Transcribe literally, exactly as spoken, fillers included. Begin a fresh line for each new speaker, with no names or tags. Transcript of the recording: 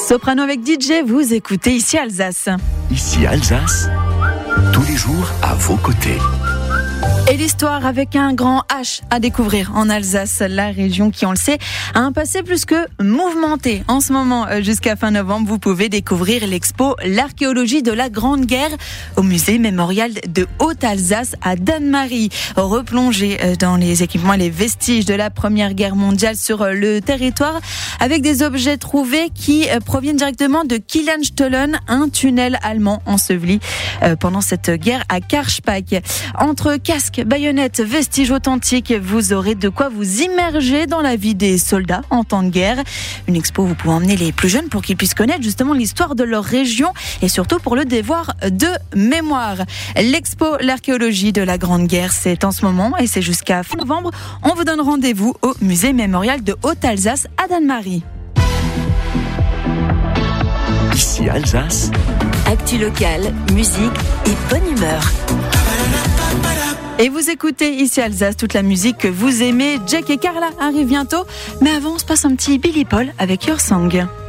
Soprano avec D J, vous écoutez ici Alsace.
Ici Alsace, tous les jours à vos côtés.
Et l'histoire avec un grand H à découvrir en Alsace, la région qui, on le sait, a un passé plus que mouvementé. En ce moment, jusqu'à fin novembre, vous pouvez découvrir l'expo L'archéologie de la Grande Guerre au musée mémorial de Haute-Alsace à Dannemarie. Replonger dans les équipements et les vestiges de la Première Guerre mondiale sur le territoire avec des objets trouvés qui proviennent directement de Killenstollen, un tunnel allemand enseveli pendant cette guerre à Karlspach. Entre casques, baïonnettes, vestiges authentiques, vous aurez de quoi vous immerger dans la vie des soldats en temps de guerre. Une expo où vous pouvez emmener les plus jeunes pour qu'ils puissent connaître justement l'histoire de leur région et surtout pour le devoir de mémoire. L'expo L'archéologie de la Grande Guerre, c'est en ce moment et c'est jusqu'à fin novembre. On vous donne rendez-vous au musée mémorial de Haute-Alsace à Dannemarie.
Ici Alsace,
actu locale, musique et bonne humeur.
Et vous écoutez ici Alsace, toute la musique que vous aimez. Jack et Carla arrivent bientôt. Mais avant, on se passe un petit Billy Paul avec Your Song.